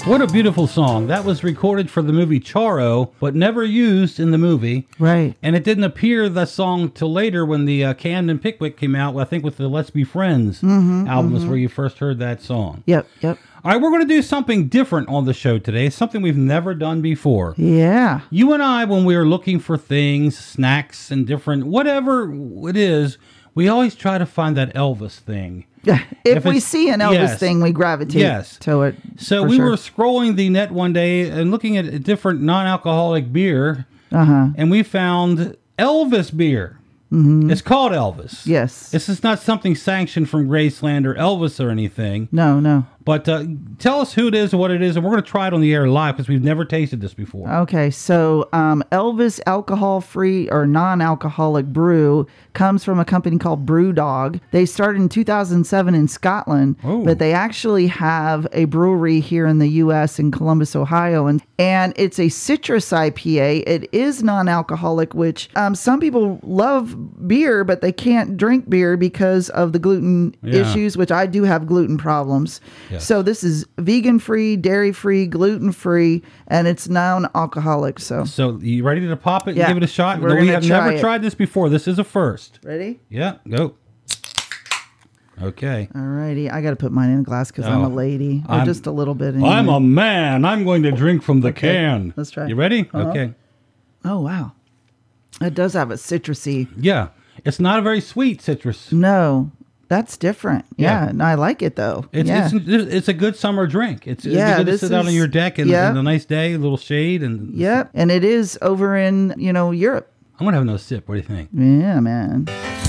What a beautiful song. That was recorded for the movie Charo, but never used in the movie. Right. And it didn't appear, the song, till later when the Camden Pickwick came out, I think with the Let's Be Friends album is where you first heard that song. Yep. All right, we're going to do something different on the show today, something we've never done before. Yeah. You and I, when we are looking for things, snacks and different, whatever it is, we always try to find that Elvis thing. If we see an Elvis thing, we gravitate to it. So we were scrolling the net one day and looking at a different non-alcoholic beer, and we found Elvis beer. It's called Elvis. Yes. This is not something sanctioned from Graceland or Elvis or anything. No. But tell us who it is and what it is, and we're going to try it on the air live because we've never tasted this before. Okay, so Elvis alcohol-free or non-alcoholic brew comes from a company called BrewDog. They started in 2007 in Scotland, but they actually have a brewery here in the U.S. in Columbus, Ohio, and it's a citrus IPA. It is non-alcoholic, which some people love beer, but they can't drink beer because of the gluten issues, which I do have gluten problems. Yes. So this is vegan-free, dairy-free, gluten-free, and it's non-alcoholic. So you ready to pop it and give it a shot? We have never tried this before. This is a first. Ready? Yeah, go. Okay. All righty. I got to put mine in a glass because I'm a lady. Or just a little bit. Anyway. I'm a man. I'm going to drink from the can. Let's try. You ready? Okay. Oh, wow. It does have a citrusy. Yeah. It's not a very sweet citrus. No. That's different. Yeah. And I like it, though. It's a good summer drink. It's good to sit out on your deck and a nice day, a little shade. And and it is over in, Europe. I'm going to have another sip. What do you think? Yeah, man.